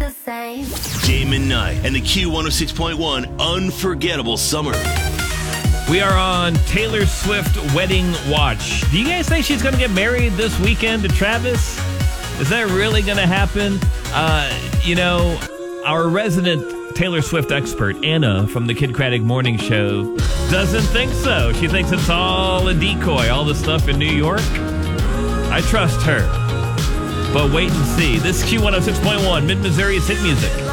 the same. Damon Knight and the Q106.1 Unforgettable Summer. We are on Taylor Swift wedding watch. Do you guys think she's going to get married this weekend to Travis? Is that really going to happen? Our resident Taylor Swift expert, Anna from the Kid Craddock Morning Show, doesn't think so. She thinks it's all a decoy, all the stuff in New York. I trust her. But wait and see. This is Q106.1, Mid-Missouri's hit music.